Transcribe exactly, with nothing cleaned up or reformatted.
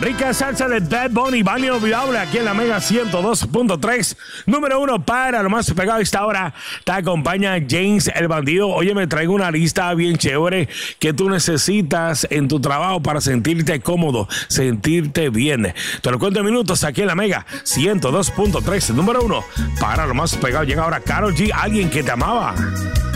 Rica salsa de Bad Bunny, Bani Olvidable, aquí en la Mega ciento dos punto tres. Número uno para lo más pegado a esta hora. Te acompaña James el Bandido. Oye, me traigo una lista bien chévere que tú necesitas en tu trabajo para sentirte cómodo, sentirte bien. Te lo cuento en minutos aquí en la Mega ciento dos punto tres. Número uno para lo más pegado. Llega ahora Karol G, Alguien que te amaba.